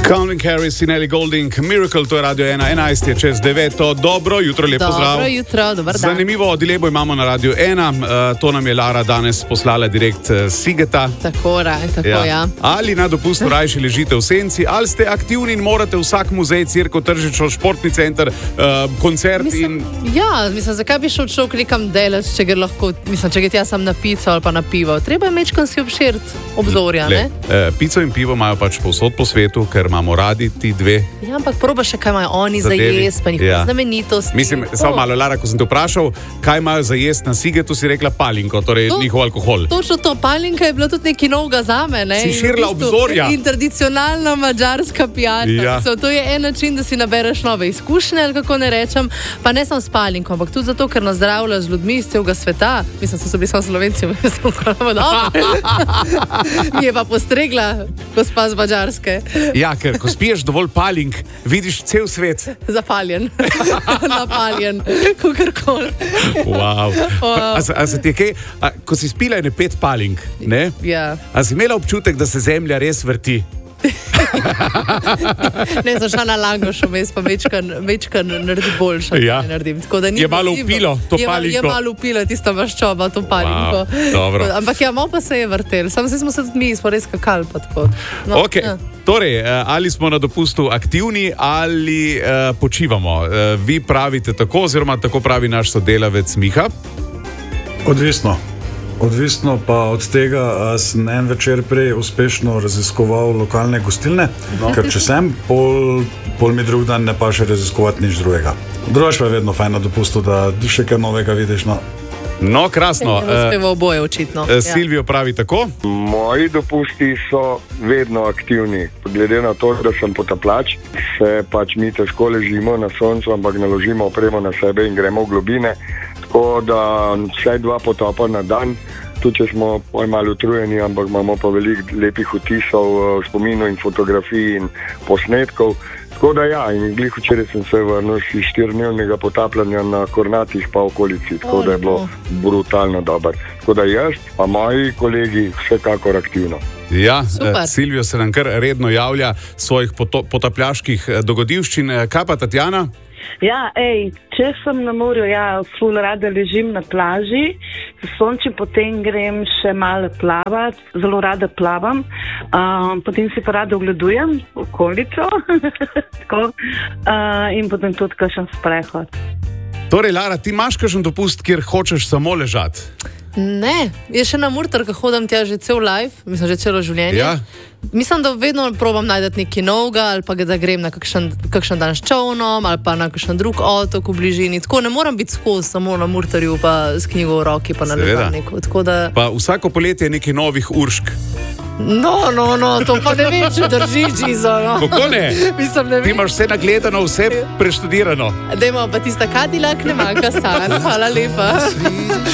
Calvin Harris in Ellie Goulding, Miracle, to je Radio 1, 11 je čez 9. Dobro jutro, lepo zdrav. Dobro jutro, dober dan. Zanimivo dilemo imamo na Radio 1, to nam je Lara danes poslala direkt Sigeta. Tako, ja. Ali na dopustu rajši ležite v senci, ali ste aktivni in morate vsak muzej, cirko, tržišče, športni center, koncert zakaj bi šel nekam delati, če gre lahko, če gre tja sam na pico ali pa na pivo. Treba je mečkam si obširt obzorja, ne? Pico in pivo imajo pač povsod po svetu, ker imamo radi ti dve. Ja, ampak proba še, kaj imajo oni za jesti, pa njihove znamenitosti. Mislim, samo malo, Lara, ko sem te vprašal, kaj imajo za jesti na Sigetu, si rekla palinko, torej njihov alkohol. Točno to, palinka je bila tudi nekaj novega zame, ne? Si širila obzorja. In tradicionalna madžarska pijača. Ja. To je en način, da si nabereš nove izkušnje, ali kako ne rečem, pa ne samo s palinko, ampak tudi zato, ker nazdravlja z ljudmi iz celega sveta. Mislim, so bili samo Slovenci, mi je pa postregla gospa z Madžarske. Ja, ker ko spiješ dovolj palink, vidiš cel svet. Zapaljen. Napaljen. Kakorkoli. Wow. A se ti je kaj, ko si spila ene 5 palink, ne? Ja. A si imela občutek, da se zemlja res vrti? Ne, sem šla na Langošo, mes pa večkrat naredi boljša. Ja. Je malo upilo to palinko. Je malo upilo tisto maščoba, to palinko. Dobro. Ampak ja, malo pa se je vrtel. Samo se smo se tudi mi, smo res kakali pa tako. Ok, torej, ali smo na dopustu aktivni ali počivamo? Vi pravite tako, oziroma tako pravi naš sodelavec Miha? Odvisno pa od tega, sem en večer prej uspešno raziskoval lokalne gostilne, ker če sem, pol mi drug dan ne pa še raziskovati nič drugega. Drugač pa je vedno fajn na dopustu, da še kaj novega vidiš. No, krasno. Uspeva oboje, očitno. Silvijo pravi tako? Moji dopusti so vedno aktivni. Glede na to, da sem potapljač, se pač mi težko ležimo na soncu, ampak naložimo opremo na sebe in gremo v globine. Tako da vsaj 2 potopa na dan, tudi če smo malo utrujeni, ampak imamo pa veliko lepih vtisov, spominov in fotografij in posnetkov. Tako da ja, in glih včeraj sem se vrnil iz 4-dnevnega potapljanja na Kornatih pa okolici, tako da je bilo brutalno dobro. Tako da jaz, pa moji kolegi, vsekakor aktivno. Ja, Silvijo se nam kar redno javlja svojih potapljaških dogodivščin. Kaj pa Tatjana? Ja, če sem na morju, ful rada ležim na plaži, sonči, potem grem še malo plavati, zelo rada plavam, potem si pa rada ogledujem okolico in potem tudi kakšen sprehod. Torej, Lara, ti imaš kakšen dopust, kjer hočeš samo ležati? Ne, je še na Murtarka hodim tja že cel life, mislim, že celo življenje. Ja. Mislim, da vedno probam najti nekaj novega, ali pa da grem na kakšen dan s čovnom, ali pa na kakšen drug otok v bližini. Tako ne moram biti skozi samo na Murtarju, pa s knjigo v roki, pa na ležalniku. Pa vsako poletje je nekaj novih Uršk. No, to pa ne vem, če drži, Džizo. Kako ne? Mislim, ne vem. Ti imaš vse nagledano, vse preštudirano. Dajmo, pa tista Kadilak ne manjka san. Hvala lepa.